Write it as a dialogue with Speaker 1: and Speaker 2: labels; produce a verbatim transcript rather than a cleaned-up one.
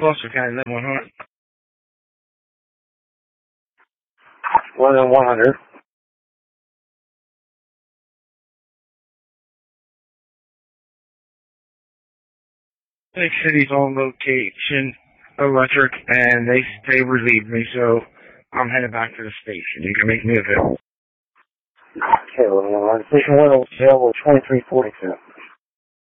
Speaker 1: Foster County, one hundred.
Speaker 2: one and one hundred.
Speaker 1: Lake City's on location, electric, and they they relieved me, so I'm headed back to the station. You can make me available.
Speaker 2: Okay, well, station one available twenty-three forty-two.